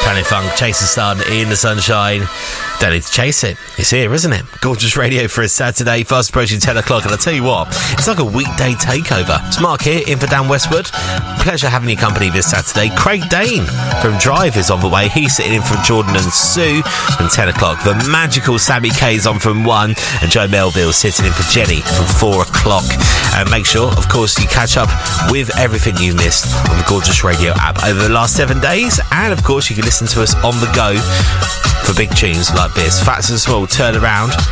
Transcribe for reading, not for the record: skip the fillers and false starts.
Planet Funk, Chase the Sun in the sunshine. Don't need to chase it. It's here, isn't it? Gorgeous radio for a Saturday, fast approaching 10 o'clock. And I'll tell you what, it's like a weekday takeover. It's Mark here, in for Dan Westwood. Pleasure having your company this Saturday. Craig Dane from Drive is on the way. He's sitting in from Jordan and Sue from 10 o'clock. The magical Sammy K's on from 1. And Joe Melville sitting in for Jenny from 4 o'clock. And make sure, of course, you catch up with everything you missed on the Gorgeous Radio app over the last 7 days. And, of course, you can listen to us on the go for big tunes like this. Fats and Small, Turn Around.